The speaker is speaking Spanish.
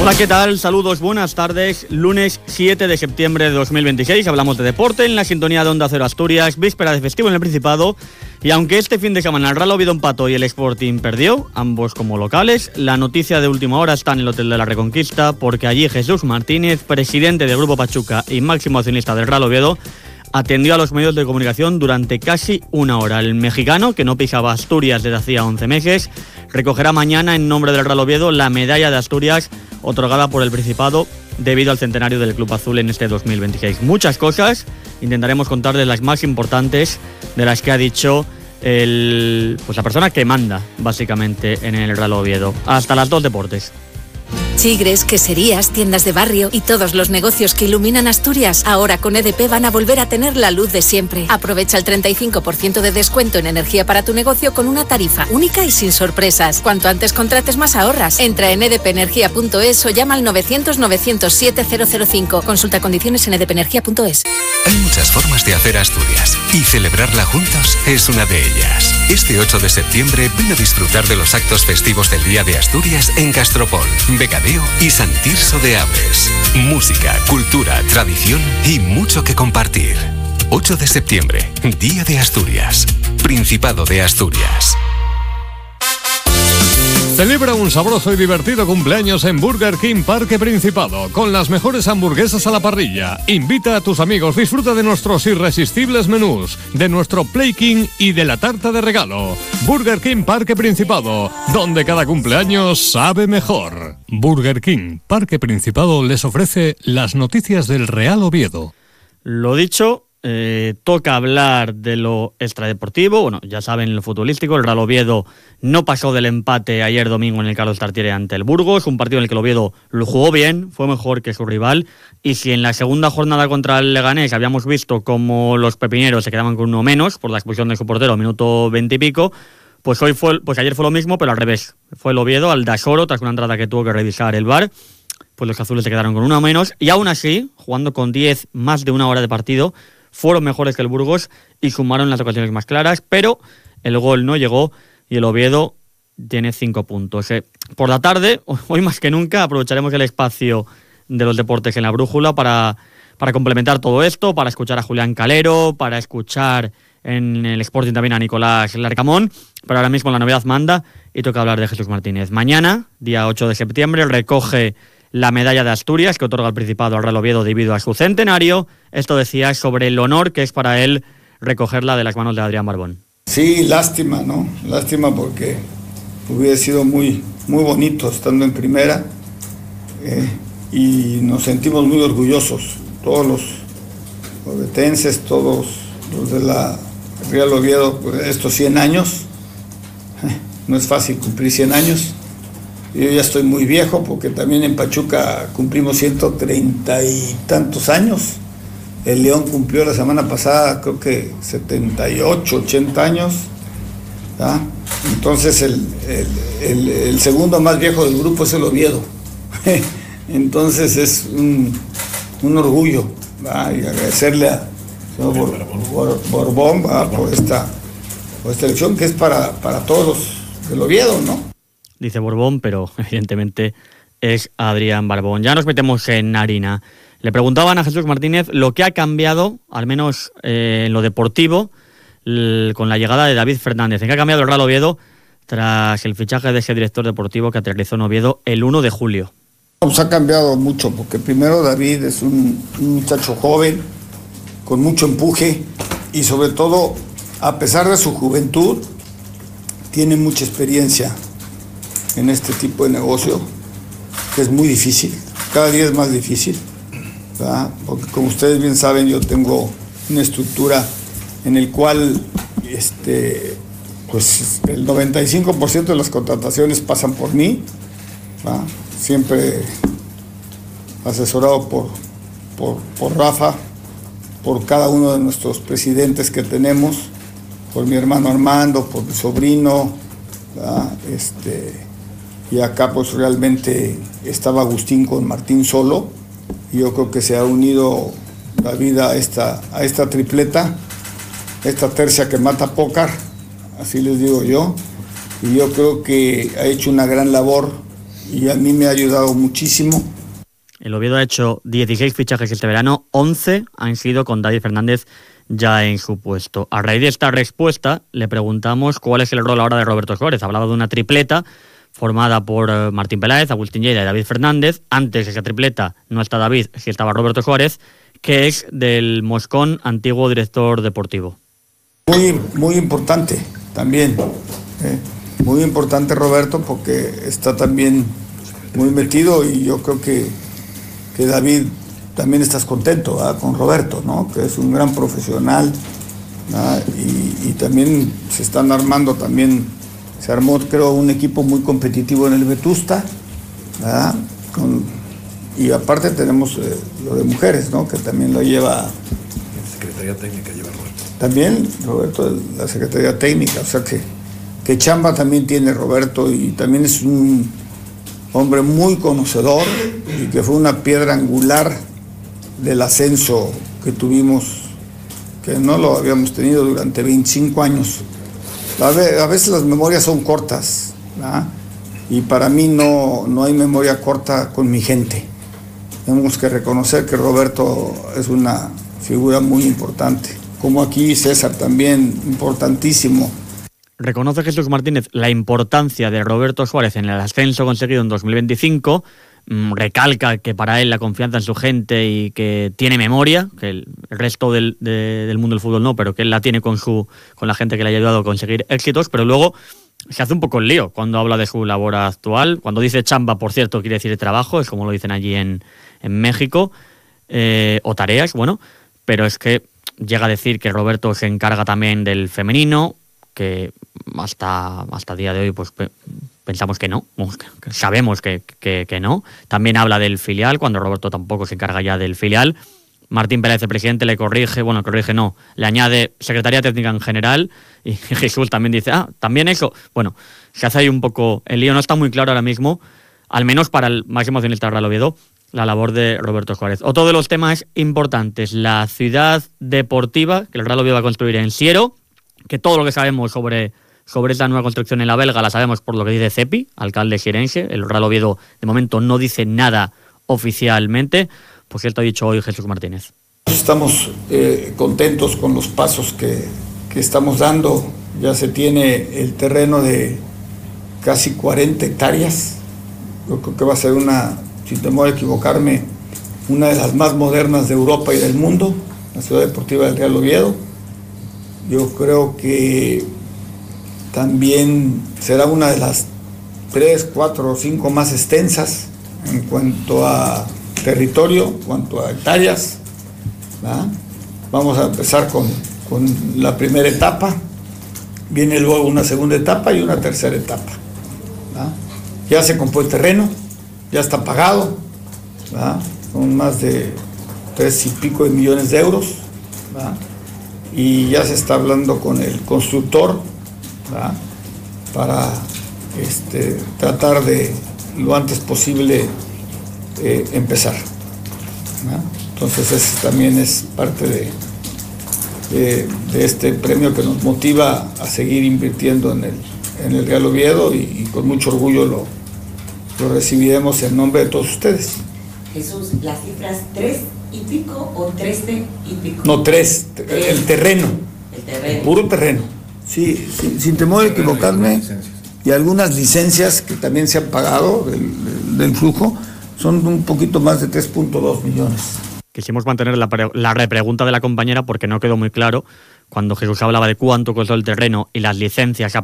Hola, ¿qué tal? Saludos, buenas tardes. Lunes 7 de septiembre de 2026. Hablamos de deporte en la sintonía de Onda Cero Asturias, víspera de festivo en el Principado. Y aunque este fin de semana el Real Oviedo empató y el Sporting perdió, ambos como locales, la noticia de última hora está en el Hotel de la Reconquista, porque allí Jesús Martínez, presidente del Grupo Pachuca y máximo accionista del Real Oviedo, atendió a los medios de comunicación durante casi una hora. El mexicano, que no pisaba Asturias desde hacía 11 meses, recogerá mañana en nombre del Real Oviedo la medalla de Asturias otorgada por el Principado debido al centenario del Club Azul en este 2026. Muchas cosas, intentaremos contarles las más importantes de las que ha dicho la persona que manda básicamente en el Real Oviedo. Hasta las 2 deportes. Chigres, queserías, tiendas de barrio y todos los negocios que iluminan Asturias ahora con EDP van a volver a tener la luz de siempre. Aprovecha el 35% de descuento en energía para tu negocio con una tarifa única y sin sorpresas. Cuanto antes contrates, más ahorras. Entra en edpenergia.es o llama al 900-907-005. Consulta condiciones en edpenergia.es. Hay muchas formas de hacer Asturias y celebrarla juntos es una de ellas. Este 8 de septiembre ven a disfrutar de los actos festivos del Día de Asturias en Castropol, Becadeo y Sant Tirso de Aves. Música, cultura, tradición y mucho que compartir. 8 de septiembre, Día de Asturias, Principado de Asturias. Celebra un sabroso y divertido cumpleaños en Burger King Parque Principado, con las mejores hamburguesas a la parrilla. Invita a tus amigos, disfruta de nuestros irresistibles menús, de nuestro Play King y de la tarta de regalo. Burger King Parque Principado, donde cada cumpleaños sabe mejor. Burger King Parque Principado les ofrece las noticias del Real Oviedo. Lo dicho, toca hablar de lo extradeportivo. Bueno, ya saben, lo futbolístico, el Real Oviedo no pasó del empate ayer domingo en el Carlos Tartiere ante el Burgos, un partido en el que el Oviedo lo jugó bien, fue mejor que su rival, y si en la segunda jornada contra el Leganés habíamos visto cómo los pepineros se quedaban con uno menos por la expulsión de su portero, minuto 20 y pico, pues ayer fue lo mismo, pero al revés. Fue el Oviedo al Dasoro, tras una entrada que tuvo que revisar el VAR, pues los azules se quedaron con uno menos, y aún así, jugando con 10 más de una hora de partido, fueron mejores que el Burgos y sumaron las ocasiones más claras, pero el gol no llegó y el Oviedo tiene 5 puntos. Por la tarde, hoy más que nunca, aprovecharemos el espacio de los deportes en la brújula para complementar todo esto, para escuchar a Julián Calero, para escuchar en el Sporting también a Nicolás Larcamón, pero ahora mismo la novedad manda y toca hablar de Jesús Martínez. Mañana, día 8 de septiembre, recoge la medalla de Asturias que otorga el Principado al Real Oviedo debido a su centenario. Esto decía sobre el honor que es para él recogerla de las manos de Adrián Barbón. Sí, lástima, ¿no? Lástima porque hubiera sido muy, muy bonito estando en primera y nos sentimos muy orgullosos, todos los ovetenses, todos los de la Real Oviedo, pues, estos 100 años, no es fácil cumplir 100 años. Yo ya estoy muy viejo porque también en Pachuca cumplimos 130 y tantos años. El León cumplió la semana pasada creo que 78, 80 años. ¿Ah? Entonces el segundo más viejo del grupo es el Oviedo. Entonces es un orgullo, ¿va? Y agradecerle a Borbón, ¿va? por esta elección que es para todos del Oviedo, ¿no? Dice Borbón, pero evidentemente es Adrián Barbón. Ya nos metemos en harina. Le preguntaban a Jesús Martínez lo que ha cambiado, al menos en lo deportivo, con la llegada de David Fernández. ¿En qué ha cambiado el Real Oviedo tras el fichaje de ese director deportivo que aterrizó en Oviedo el 1 de julio? Pues ha cambiado mucho, porque primero David es un muchacho joven, con mucho empuje, y sobre todo, a pesar de su juventud, tiene mucha experiencia en este tipo de negocio, que es muy difícil, cada día es más difícil, ¿verdad? Porque como ustedes bien saben, yo tengo una estructura en el cual pues el 95% de las contrataciones pasan por mí, ¿verdad? Siempre asesorado por Rafa, por cada uno de nuestros presidentes que tenemos, por mi hermano Armando, por mi sobrino, ¿verdad? Y acá pues realmente estaba Agustín con Martín solo, y yo creo que se ha unido David a esta tripleta, esta tercia que mata pócar, así les digo yo, y yo creo que ha hecho una gran labor y a mí me ha ayudado muchísimo. El Oviedo ha hecho 16 fichajes este verano, 11 han sido con David Fernández ya en su puesto. A raíz de esta respuesta le preguntamos cuál es el rol ahora de Roberto Suárez. Hablaba de una tripleta formada por Martín Peláez, Agustín Lleida y David Fernández. Antes de esa tripleta no está David, sí estaba Roberto Suárez, que es del Moscón, antiguo director deportivo. Muy importante también, muy importante Roberto, porque está también muy metido, y yo creo que David también estás contento, ¿verdad?, con Roberto, ¿no?, que es un gran profesional, y también se están armando, también se armó, creo, un equipo muy competitivo en el Vetusta, ¿verdad?, y aparte tenemos lo de mujeres, ¿no?, que también lo lleva la Secretaría Técnica, lleva Roberto. También Roberto, la Secretaría Técnica, o sea que chamba también tiene Roberto, y también es un hombre muy conocedor y que fue una piedra angular del ascenso que tuvimos, que no lo habíamos tenido durante 25 años. A veces las memorias son cortas, ¿verdad?, y para mí no hay memoria corta con mi gente. Tenemos que reconocer que Roberto es una figura muy importante. Como aquí César también, importantísimo. Reconoce Jesús Martínez la importancia de Roberto Suárez en el ascenso conseguido en 2025, recalca que para él la confianza en su gente y que tiene memoria, que el resto del mundo del fútbol no, pero que él la tiene con la gente que le ha ayudado a conseguir éxitos, pero luego se hace un poco el lío cuando habla de su labor actual. Cuando dice chamba, por cierto, quiere decir trabajo, es como lo dicen allí en México, o tareas, bueno, pero es que llega a decir que Roberto se encarga también del femenino, que hasta día de hoy pues pensamos que no, sabemos que no. También habla del filial, cuando Roberto tampoco se encarga ya del filial. Martín Peláez, el presidente, le corrige, le añade Secretaría Técnica en general, y Jesús también dice, también eso. Bueno, se hace ahí un poco el lío, no está muy claro ahora mismo, al menos para el máximo accionista del Real Oviedo, la labor de Roberto Suárez. Otro de los temas importantes, la ciudad deportiva que el Real Oviedo va a construir en Siero, que todo lo que sabemos sobre esta nueva construcción en la Belga la sabemos por lo que dice Cepi, alcalde sierense. El Real Oviedo de momento no dice nada oficialmente. Pues esto ha dicho hoy Jesús Martínez. Estamos contentos con los pasos que estamos dando. Ya se tiene el terreno de casi 40 hectáreas. Yo creo que va a ser sin temor a equivocarme, una de las más modernas de Europa y del mundo, la ciudad deportiva del Real Oviedo. Yo creo que también será una de las 3, 4 o 5 más extensas en cuanto a territorio, en cuanto a hectáreas, ¿verdad? Vamos a empezar con la primera etapa, viene luego una segunda etapa y una tercera etapa, ¿verdad? Ya se compró el terreno, ya está pagado, ¿verdad?, son más de 3 y pico de millones de euros, ¿verdad?, y ya se está hablando con el constructor, ¿verdad?, para tratar de lo antes posible empezar, ¿verdad? Entonces ese también es parte de este premio que nos motiva a seguir invirtiendo en el Real Oviedo, y con mucho orgullo lo recibiremos en nombre de todos ustedes. Jesús, ¿las cifras 3 y pico o 13 y pico? No, 3, el terreno. El puro terreno. Sí, sin temor a equivocarme, y algunas licencias que también se han pagado del flujo, son un poquito más de 3.2 millones. Quisimos mantener la repregunta de la compañera porque no quedó muy claro cuando Jesús hablaba de cuánto costó el terreno y las licencias